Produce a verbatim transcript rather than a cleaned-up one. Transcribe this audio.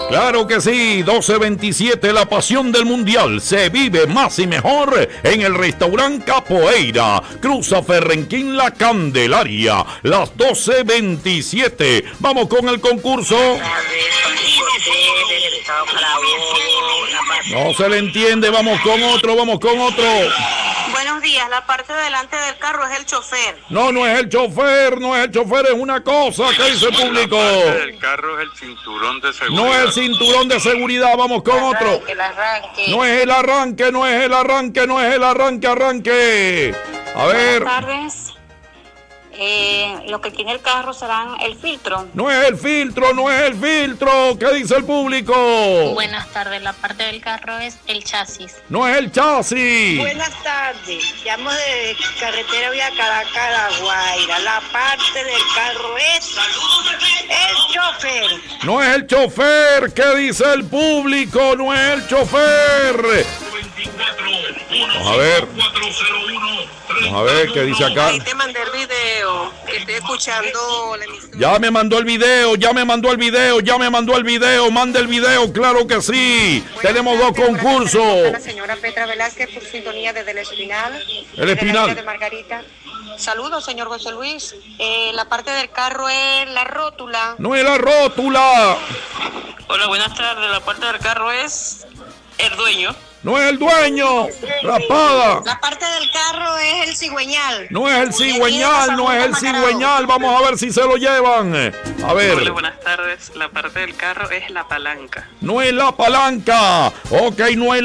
Claro que sí, doce veintisiete, la pasión del mundial se vive más y mejor en el restaurante Capoeira, Cruza Ferrenquín La Candelaria, las doce veintisiete. Vamos con el concurso. No se le entiende, vamos con otro, vamos con otro. Buenos días, la parte de delante del carro es el chofer. No, no es el chofer, no es el chofer, es una cosa. ¿Qué dice el público? La parte del carro es el cinturón de seguridad. No es el cinturón de seguridad, vamos con arranque, otro. El arranque. No es el arranque, no es el arranque, no es el arranque, arranque. A ver. Buenas tardes. Eh, lo que tiene el carro serán el filtro. No es el filtro, no es el filtro. ¿Qué dice el público? Buenas tardes, la parte del carro es el chasis. No es el chasis. Buenas tardes, llamo de carretera vía Caracas a La Guaira. La parte del carro es el chofer. No es el chofer. ¿Qué dice el público? No es el chofer. Vamos a ver. Vamos a ver qué dice acá. Ahí te mandé el video, que estoy escuchando la emisora. Ya me mandó el video, ya me mandó el video, ya me mandó el video, manda el video, claro que sí. Buenas Tenemos dos tardes, concursos. La señora Petra Velázquez por sintonía desde el Espinal. El Espinal. De Margarita. Saludos, señor José Luis. Eh, la parte del carro es la rótula. No es la rótula. Hola, buenas tardes. La parte del carro es el dueño. No es el dueño. Raspada. La parte del carro es el cigüeñal. No es el cigüeñal, no es el cigüeñal. Vamos a ver si se lo llevan. A ver. Hola, buenas tardes. La parte del carro es la palanca. No es la palanca. Ok, no es